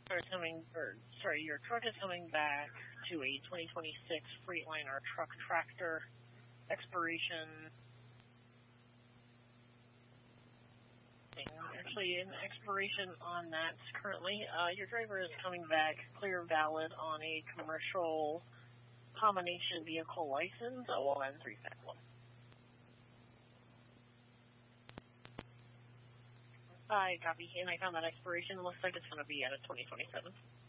Your truck is coming back to a 2026 Freightliner truck tractor expiration. Actually, an expiration on that currently. Your driver is coming back clear valid on a commercial combination vehicle license, OLN351. I copy, and I found that expiration. Looks like it's going to be at a 2027.